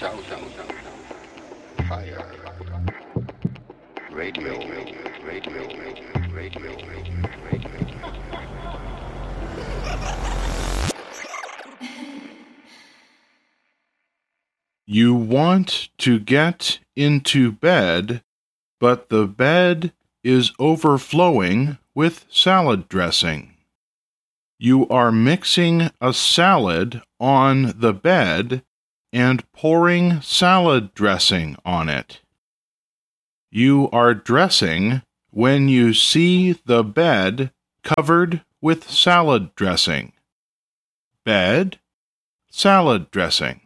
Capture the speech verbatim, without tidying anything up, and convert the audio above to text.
shouting, fire, radio, radio, radio, radio, radio, radio. You want to get into bed, but the bed is overflowing with salad dressing. You are mixing a salad on the bed and pouring salad dressing on it. You are dressing when you see the bed covered with salad dressing. Bed, salad dressing.